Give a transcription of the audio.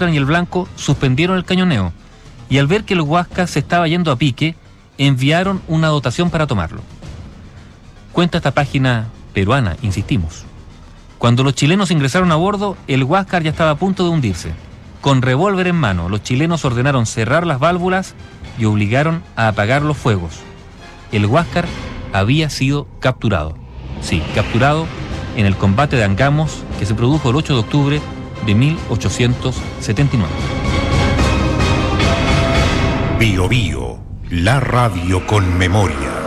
Auckland y el Blanco suspendieron el cañoneo y al ver que el Huáscar se estaba yendo a pique, enviaron una dotación para tomarlo. Cuenta esta página peruana, insistimos. Cuando los chilenos ingresaron a bordo, el Huáscar ya estaba a punto de hundirse. Con revólver en mano, los chilenos ordenaron cerrar las válvulas y obligaron a apagar los fuegos. El Huáscar había sido capturado. Sí, capturado en el combate de Angamos que se produjo el 8 de octubre de 1879. Bio Bio, la radio con memoria.